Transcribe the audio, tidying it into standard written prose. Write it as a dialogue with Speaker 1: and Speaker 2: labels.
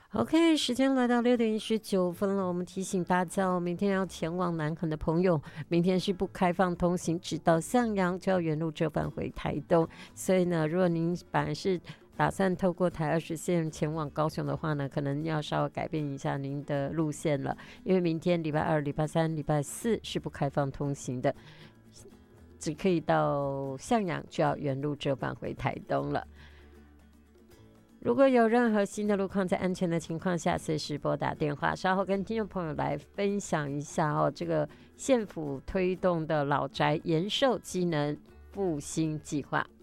Speaker 1: OK，时间来到6点19分了。我们提醒大家哦，明天要前往南横的朋友，明天是不开放通行，直到向阳就要原路折返回台东。所以呢，如果您本来是打算透过台20线前往高雄的话呢，可能要稍微改变一下您的路线了，因为明天礼拜二、礼拜三、礼拜四是不开放通行的，只可以到向阳就要原路折返回台东了。如果有任何新的路况，在安全的情况下，随时拨打电话。稍后跟听众朋友来分享一下哦，这个县府推动的老宅延寿机能复兴计划。